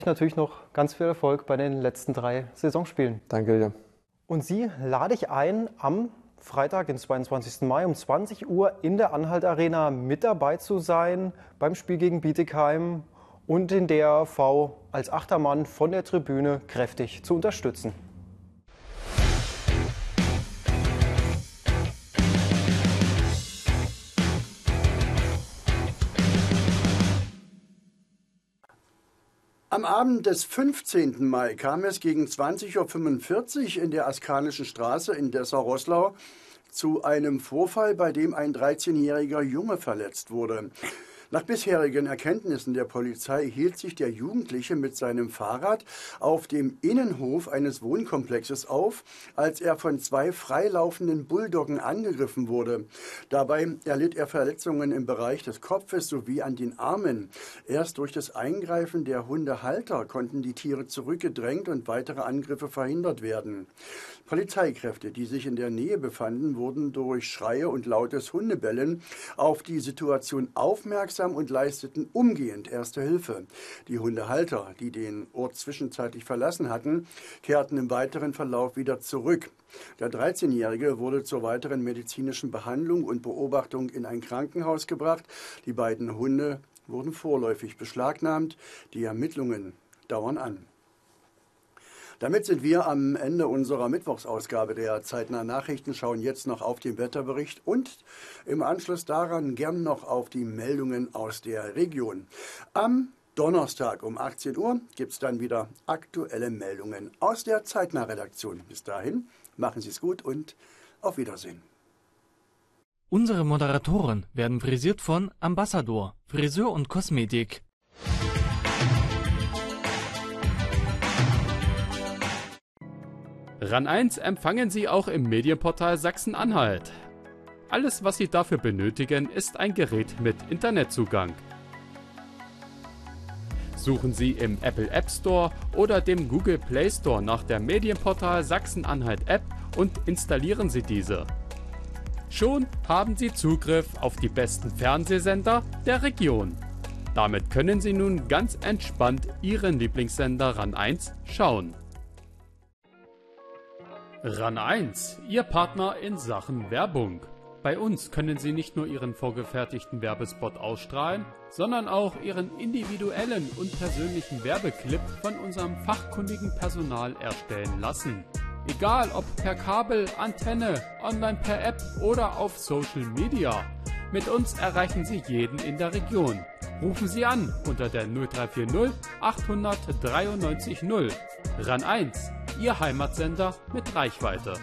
Natürlich noch ganz viel Erfolg bei den letzten 3 Saisonspielen. Danke dir. Und Sie lade ich ein, am Freitag, den 22. Mai um 20 Uhr in der Anhalt Arena mit dabei zu sein beim Spiel gegen Bietigheim und den DRV als Achtermann von der Tribüne kräftig zu unterstützen. Am Abend des 15. Mai kam es gegen 20:45 Uhr in der Askanischen Straße in Dessau-Roßlau zu einem Vorfall, bei dem ein 13-jähriger Junge verletzt wurde. Nach bisherigen Erkenntnissen der Polizei hielt sich der Jugendliche mit seinem Fahrrad auf dem Innenhof eines Wohnkomplexes auf, als er von 2 freilaufenden Bulldoggen angegriffen wurde. Dabei erlitt er Verletzungen im Bereich des Kopfes sowie an den Armen. Erst durch das Eingreifen der Hundehalter konnten die Tiere zurückgedrängt und weitere Angriffe verhindert werden. Polizeikräfte, die sich in der Nähe befanden, wurden durch Schreie und lautes Hundebellen auf die Situation aufmerksam und leisteten umgehend Erste Hilfe. Die Hundehalter, die den Ort zwischenzeitlich verlassen hatten, kehrten im weiteren Verlauf wieder zurück. Der 13-Jährige wurde zur weiteren medizinischen Behandlung und Beobachtung in ein Krankenhaus gebracht. Die beiden Hunde wurden vorläufig beschlagnahmt. Die Ermittlungen dauern an. Damit sind wir am Ende unserer Mittwochsausgabe der Zeitnah Nachrichten, schauen jetzt noch auf den Wetterbericht und im Anschluss daran gern noch auf die Meldungen aus der Region. Am Donnerstag um 18 Uhr gibt es dann wieder aktuelle Meldungen aus der Zeitnah-Redaktion. Bis dahin, machen Sie es gut und auf Wiedersehen. Unsere Moderatoren werden frisiert von Ambassador, Friseur und Kosmetik. RAN 1 empfangen Sie auch im Medienportal Sachsen-Anhalt. Alles, was Sie dafür benötigen, ist ein Gerät mit Internetzugang. Suchen Sie im Apple App Store oder dem Google Play Store nach der Medienportal Sachsen-Anhalt App und installieren Sie diese. Schon haben Sie Zugriff auf die besten Fernsehsender der Region. Damit können Sie nun ganz entspannt Ihren Lieblingssender RAN 1 schauen. RAN 1, Ihr Partner in Sachen Werbung. Bei uns können Sie nicht nur Ihren vorgefertigten Werbespot ausstrahlen, sondern auch Ihren individuellen und persönlichen Werbeclip von unserem fachkundigen Personal erstellen lassen. Egal ob per Kabel, Antenne, online per App oder auf Social Media. Mit uns erreichen Sie jeden in der Region. Rufen Sie an unter der 0340 800 93 0. RAN 1, Ihr Heimatsender mit Reichweite.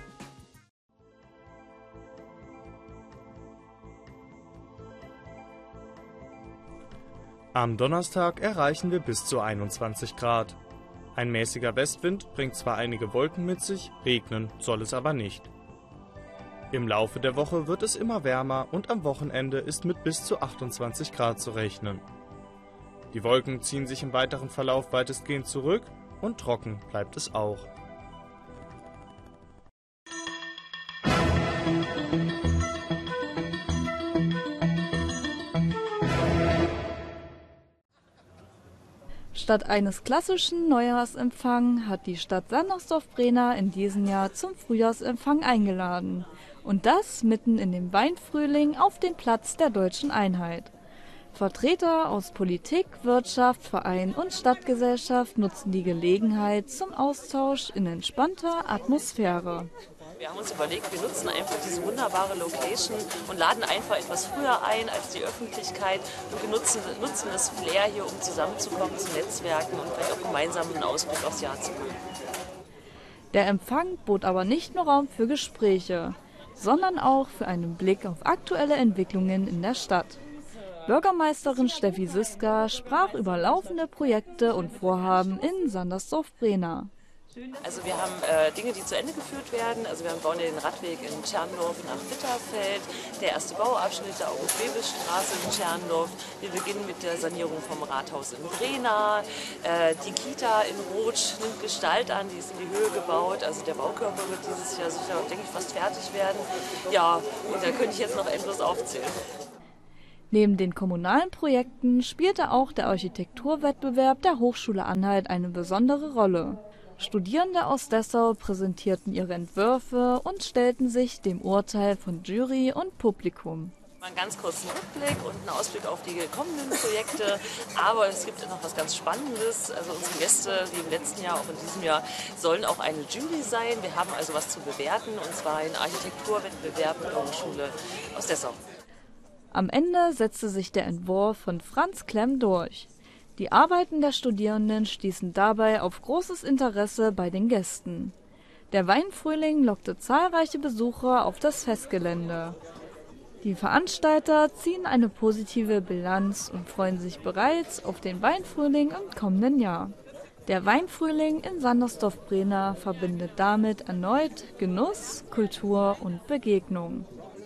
Am Donnerstag erreichen wir bis zu 21 Grad. Ein mäßiger Westwind bringt zwar einige Wolken mit sich, regnen soll es aber nicht. Im Laufe der Woche wird es immer wärmer und am Wochenende ist mit bis zu 28 Grad zu rechnen. Die Wolken ziehen sich im weiteren Verlauf weitestgehend zurück und trocken bleibt es auch. Statt eines klassischen Neujahrsempfangs hat die Stadt Sandersdorf-Brena in diesem Jahr zum Frühjahrsempfang eingeladen. Und das mitten in dem Weinfrühling auf dem Platz der Deutschen Einheit. Vertreter aus Politik, Wirtschaft, Verein und Stadtgesellschaft nutzen die Gelegenheit zum Austausch in entspannter Atmosphäre. Wir haben uns überlegt, wir nutzen einfach diese wunderbare Location und laden einfach etwas früher ein als die Öffentlichkeit. Und wir nutzen das Flair hier, um zusammenzukommen, zu netzwerken und vielleicht auch gemeinsam einen Ausblick aufs Jahr zu machen. Der Empfang bot aber nicht nur Raum für Gespräche, sondern auch für einen Blick auf aktuelle Entwicklungen in der Stadt. Bürgermeisterin Steffi Syska sprach über laufende Projekte und Vorhaben in Sandersdorf-Brena. Also wir haben Dinge, die zu Ende geführt werden. Also wir bauen den Radweg in Tscherndorf nach Bitterfeld, der erste Bauabschnitt der August-Bebel-Straße in Tscherndorf. Wir beginnen mit der Sanierung vom Rathaus in Brena. Die Kita in Rotsch nimmt Gestalt an, die ist in die Höhe gebaut. Also der Baukörper wird dieses Jahr sicher, denke ich, fast fertig werden. Ja, und da könnte ich jetzt noch endlos aufzählen. Neben den kommunalen Projekten spielte auch der Architekturwettbewerb der Hochschule Anhalt eine besondere Rolle. Studierende aus Dessau präsentierten ihre Entwürfe und stellten sich dem Urteil von Jury und Publikum. Einen ganz kurzen Rückblick und einen Ausblick auf die kommenden Projekte, aber es gibt noch was ganz Spannendes. Also unsere Gäste, wie im letzten Jahr, auch in diesem Jahr, sollen auch eine Jury sein. Wir haben also was zu bewerten, und zwar einen Architekturwettbewerb mit der Hochschule aus Dessau. Am Ende setzte sich der Entwurf von Franz Klemm durch. Die Arbeiten der Studierenden stießen dabei auf großes Interesse bei den Gästen. Der Weinfrühling lockte zahlreiche Besucher auf das Festgelände. Die Veranstalter ziehen eine positive Bilanz und freuen sich bereits auf den Weinfrühling im kommenden Jahr. Der Weinfrühling in Sandersdorf-Brena verbindet damit erneut Genuss, Kultur und Begegnung.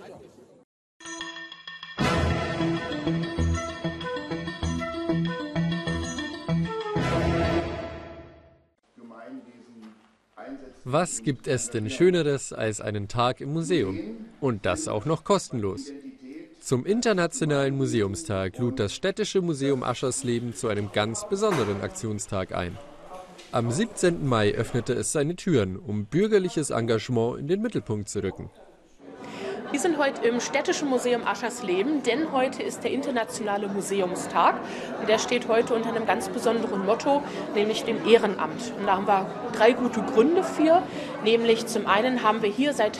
Was gibt es denn Schöneres als einen Tag im Museum? Und das auch noch kostenlos. Zum Internationalen Museumstag lud das Städtische Museum Aschersleben zu einem ganz besonderen Aktionstag ein. Am 17. Mai öffnete es seine Türen, um bürgerliches Engagement in den Mittelpunkt zu rücken. Wir sind heute im Städtischen Museum Aschersleben, denn heute ist der Internationale Museumstag. Und der steht heute unter einem ganz besonderen Motto, nämlich dem Ehrenamt. Und da haben wir 3 gute Gründe für. Nämlich zum einen haben wir hier seit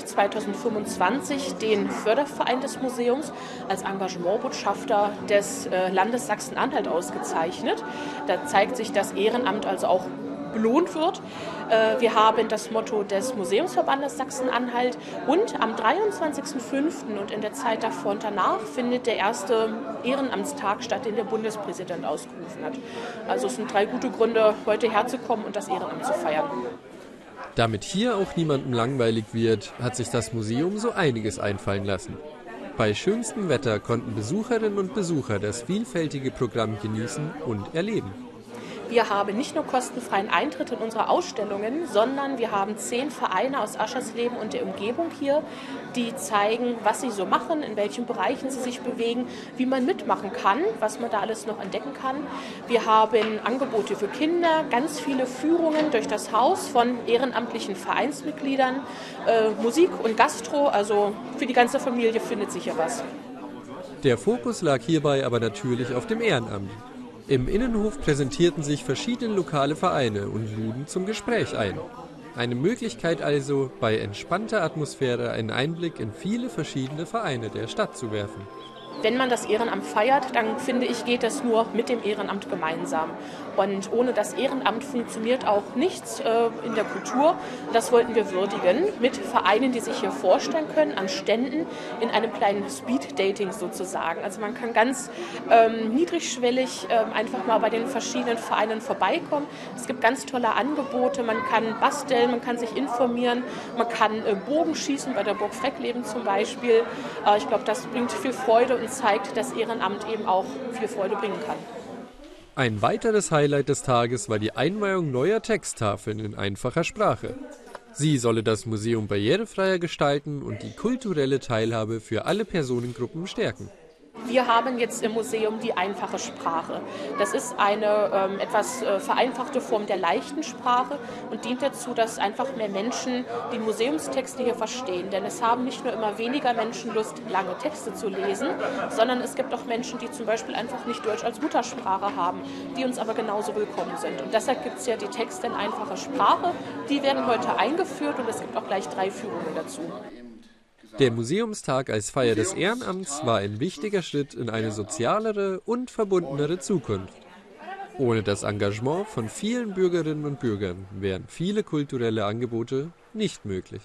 2025 den Förderverein des Museums als Engagementbotschafter des Landes Sachsen-Anhalt ausgezeichnet. Da zeigt sich, dass Ehrenamt also auch belohnt wird. Wir haben das Motto des Museumsverbandes Sachsen-Anhalt und am 23.05. und in der Zeit davor und danach findet der erste Ehrenamtstag statt, den der Bundespräsident ausgerufen hat. Also es sind 3 gute Gründe, heute herzukommen und das Ehrenamt zu feiern. Damit hier auch niemandem langweilig wird, hat sich das Museum so einiges einfallen lassen. Bei schönstem Wetter konnten Besucherinnen und Besucher das vielfältige Programm genießen und erleben. Wir haben nicht nur kostenfreien Eintritt in unsere Ausstellungen, sondern wir haben 10 Vereine aus Aschersleben und der Umgebung hier, die zeigen, was sie so machen, in welchen Bereichen sie sich bewegen, wie man mitmachen kann, was man da alles noch entdecken kann. Wir haben Angebote für Kinder, ganz viele Führungen durch das Haus von ehrenamtlichen Vereinsmitgliedern, Musik und Gastro, also für die ganze Familie findet sich hier was. Der Fokus lag hierbei aber natürlich auf dem Ehrenamt. Im Innenhof präsentierten sich verschiedene lokale Vereine und luden zum Gespräch ein. Eine Möglichkeit also, bei entspannter Atmosphäre einen Einblick in viele verschiedene Vereine der Stadt zu werfen. Wenn man das Ehrenamt feiert, dann finde ich, geht das nur mit dem Ehrenamt gemeinsam. Und ohne das Ehrenamt funktioniert auch nichts in der Kultur. Das wollten wir würdigen mit Vereinen, die sich hier vorstellen können, an Ständen in einem kleinen Speed-Dating sozusagen. Also man kann ganz niedrigschwellig einfach mal bei den verschiedenen Vereinen vorbeikommen. Es gibt ganz tolle Angebote, man kann basteln, man kann sich informieren, man kann Bogenschießen bei der Burg Freckleben zum Beispiel. Ich glaube, das bringt viel Freude und zeigt, dass Ehrenamt eben auch viel Freude bringen kann. Ein weiteres Highlight des Tages war die Einweihung neuer Texttafeln in einfacher Sprache. Sie solle das Museum barrierefreier gestalten und die kulturelle Teilhabe für alle Personengruppen stärken. Wir haben jetzt im Museum die einfache Sprache. Das ist eine etwas vereinfachte Form der leichten Sprache und dient dazu, dass einfach mehr Menschen die Museumstexte hier verstehen. Denn es haben nicht nur immer weniger Menschen Lust, lange Texte zu lesen, sondern es gibt auch Menschen, die zum Beispiel einfach nicht Deutsch als Muttersprache haben, die uns aber genauso willkommen sind. Und deshalb gibt es ja die Texte in einfacher Sprache. Die werden heute eingeführt und es gibt auch gleich 3 Führungen dazu. Der Museumstag als Feier des Ehrenamts war ein wichtiger Schritt in eine sozialere und verbundenere Zukunft. Ohne das Engagement von vielen Bürgerinnen und Bürgern wären viele kulturelle Angebote nicht möglich.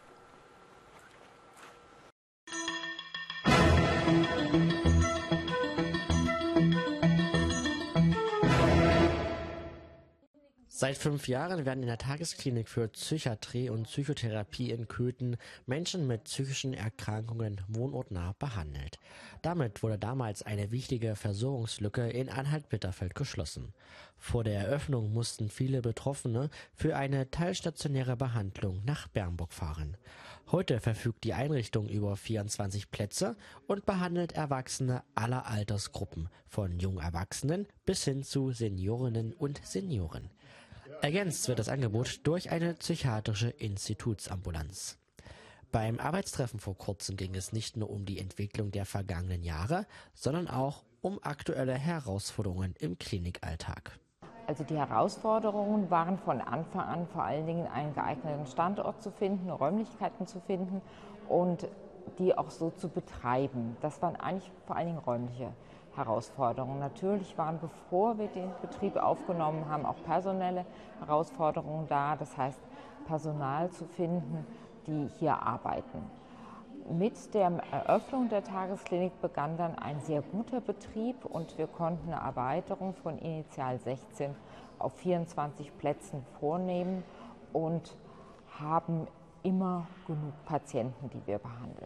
Seit 5 Jahren werden in der Tagesklinik für Psychiatrie und Psychotherapie in Köthen Menschen mit psychischen Erkrankungen wohnortnah behandelt. Damit wurde damals eine wichtige Versorgungslücke in Anhalt-Bitterfeld geschlossen. Vor der Eröffnung mussten viele Betroffene für eine teilstationäre Behandlung nach Bernburg fahren. Heute verfügt die Einrichtung über 24 Plätze und behandelt Erwachsene aller Altersgruppen, von jungen Erwachsenen bis hin zu Seniorinnen und Senioren. Ergänzt wird das Angebot durch eine psychiatrische Institutsambulanz. Beim Arbeitstreffen vor kurzem ging es nicht nur um die Entwicklung der vergangenen Jahre, sondern auch um aktuelle Herausforderungen im Klinikalltag. Also die Herausforderungen waren von Anfang an vor allen Dingen einen geeigneten Standort zu finden, Räumlichkeiten zu finden und die auch so zu betreiben. Das waren eigentlich vor allen Dingen räumliche Herausforderungen. Natürlich waren, bevor wir den Betrieb aufgenommen haben, auch personelle Herausforderungen da. Das heißt, Personal zu finden, die hier arbeiten. Mit der Eröffnung der Tagesklinik begann dann ein sehr guter Betrieb und wir konnten eine Erweiterung von initial 16 auf 24 Plätzen vornehmen und haben immer genug Patienten, die wir behandeln.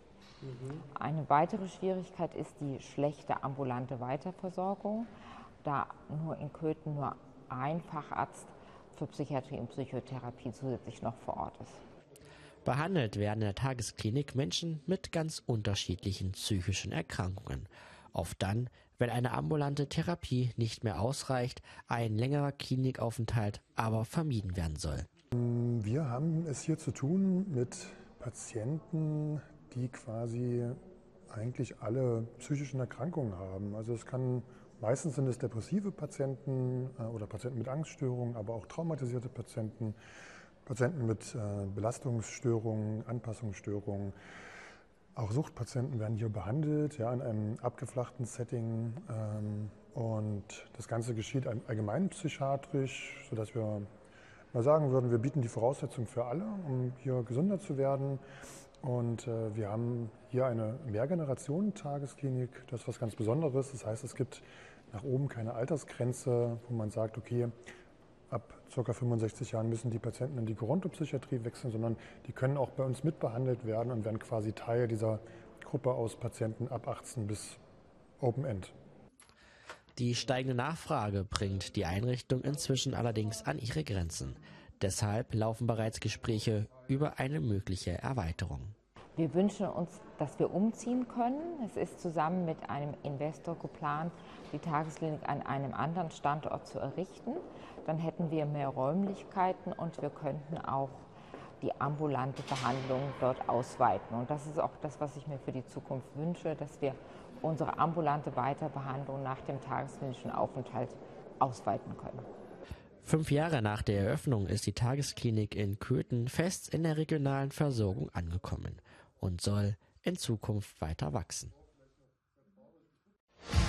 Eine weitere Schwierigkeit ist die schlechte ambulante Weiterversorgung, da nur in Köthen nur ein Facharzt für Psychiatrie und Psychotherapie zusätzlich noch vor Ort ist. Behandelt werden in der Tagesklinik Menschen mit ganz unterschiedlichen psychischen Erkrankungen. Oft dann, wenn eine ambulante Therapie nicht mehr ausreicht, ein längerer Klinikaufenthalt aber vermieden werden soll. Wir haben es hier zu tun mit Patienten, die quasi eigentlich alle psychischen Erkrankungen haben. Also meistens sind es depressive Patienten oder Patienten mit Angststörungen, aber auch traumatisierte Patienten. Patienten mit Belastungsstörungen, Anpassungsstörungen, auch Suchtpatienten werden hier behandelt, ja, in einem abgeflachten Setting. Und das Ganze geschieht allgemein psychiatrisch, sodass wir mal sagen würden, wir bieten die Voraussetzungen für alle, um hier gesünder zu werden. Und wir haben hier eine Mehrgenerationen-Tagesklinik, das ist was ganz Besonderes. Das heißt, es gibt nach oben keine Altersgrenze, wo man sagt, okay, ab ca. 65 Jahren müssen die Patienten in die Gerontopsychiatrie wechseln, sondern die können auch bei uns mitbehandelt werden und werden quasi Teil dieser Gruppe aus Patienten ab 18 bis Open End. Die steigende Nachfrage bringt die Einrichtung inzwischen allerdings an ihre Grenzen. Deshalb laufen bereits Gespräche über eine mögliche Erweiterung. Wir wünschen uns, dass wir umziehen können. Es ist zusammen mit einem Investor geplant, die Tagesklinik an einem anderen Standort zu errichten. Dann hätten wir mehr Räumlichkeiten und wir könnten auch die ambulante Behandlung dort ausweiten. Und das ist auch das, was ich mir für die Zukunft wünsche, dass wir unsere ambulante Weiterbehandlung nach dem tagesklinischen Aufenthalt ausweiten können. 5 Jahre nach der Eröffnung ist die Tagesklinik in Köthen fest in der regionalen Versorgung angekommen und soll in Zukunft weiter wachsen.